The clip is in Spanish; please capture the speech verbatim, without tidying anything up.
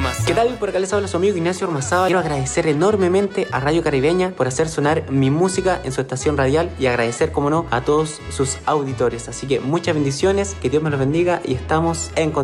¿Qué tal? Por acá les habla su amigo Ignacio Ormazábal. Quiero agradecer enormemente a Radio Caribeña por hacer sonar mi música en su estación radial y agradecer, como no, a todos sus auditores. Así que muchas bendiciones, que Dios me los bendiga y estamos en contacto.